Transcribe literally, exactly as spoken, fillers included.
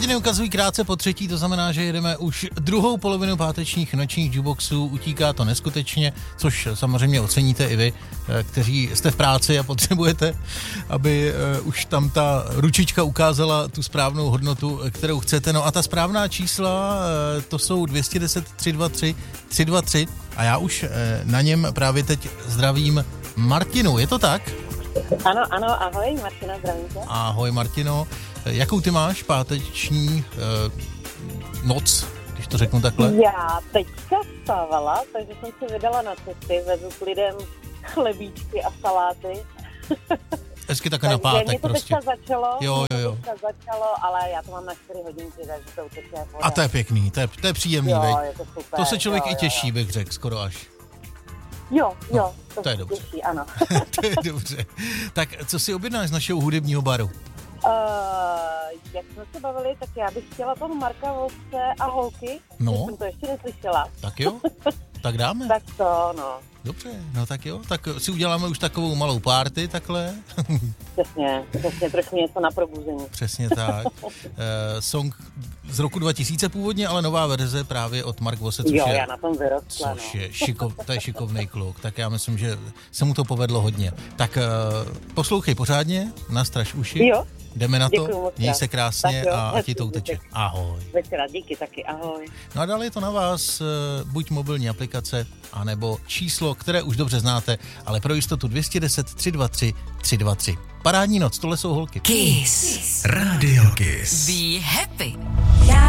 Hodiny ukazují krátce po třetí, to znamená, že jedeme už druhou polovinu pátečních nočních jukeboxů, utíká to neskutečně, což samozřejmě oceníte i vy, kteří jste v práci a potřebujete, aby už tam ta ručička ukázala tu správnou hodnotu, kterou chcete. No a ta správná čísla, to jsou dvě stě deset, tři sta dvacet tři, tři sta dvacet tři a já už na něm právě teď zdravím Martinu, je to tak? Ano, ano, ahoj, Martina, zdravím tě. Ahoj, Martino. Jakou ty máš páteční eh, noc, když to řeknu takhle? Já teďka vstávala, takže jsem se vydala na cesty, vezu s lidem chlebíčky a saláty. Hezky také na pátek mě to prostě. teďka začalo, jo, jo, jo. teďka začalo, ale já to mám na čtyři hodinky, takže to určitě je pořád. A to je pěkný, to je, to je příjemný, jo, veď? Je to, super, To se člověk jo, i těší, jo, bych řekl, skoro až. Jo, jo, no, to, to je dobře. těší, ano. To je dobře. Tak co si objednáš z našeho hudebního baru? Uh, jak jsme se bavili, tak já bych chtěla toho Marka Vosce a holky. No. Jsem to ještě neslyšela. Tak jo, tak dáme. Tak to, no. Dobře, no tak jo, tak si uděláme už takovou malou party takhle. Přesně, přesně, trošku něco na probuzení. Přesně tak. uh, song z roku dva tisíce původně, ale nová verze právě od Mark Vosse, což jo, je, já na tom vyrostla, což no. je šikov, to je šikovnej kluk, tak já myslím, že se mu to povedlo hodně. Tak uh, poslouchej pořádně, nastraž uši. Jo. Jdeme na to, Děkuju, měj se krásně jo, a ať ti to uteče. Ahoj. Večera, díky taky, ahoj. No a dále je to na vás, buď mobilní aplikace, anebo číslo, které už dobře znáte, ale pro jistotu dvě stě deset, tři sta dvacet tři, tři sta dvacet tři. Parádní noc, tohle jsou holky. Kiss. Radio Kiss. Be happy.